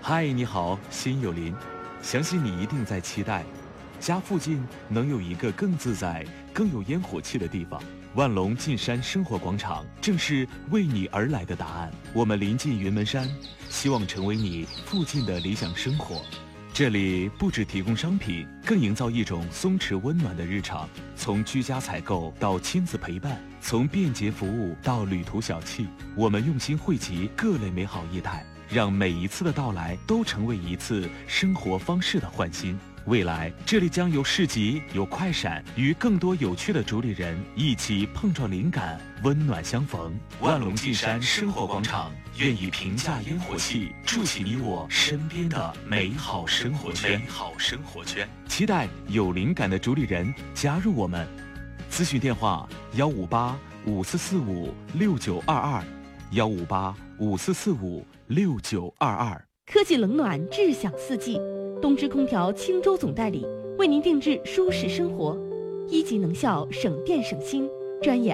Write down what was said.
嗨，你好，心有灵。相信你一定在期待，家附近能有一个更自在、更有烟火气的地方。万隆进山生活广场正是为你而来的答案。我们临近云门山，希望成为你附近的理想生活。这里不只提供商品，更营造一种松弛温暖的日常。从居家采购到亲子陪伴，从便捷服务到旅途小憩，我们用心汇集各类美好业态，让每一次的到来都成为一次生活方式的焕新。未来这里将有市集，有快闪，与更多有趣的主理人一起碰撞灵感，温暖相逢。万隆进山生活广场，愿以平价烟火气筑起你我身边的美好生活圈。期待有灵感的主理人加入我们。咨询电话158-5445-6922，158-5445-6922。 科技冷暖，智享四季。东芝空调青州总代理为您定制舒适生活，1级能效，省电省心，专业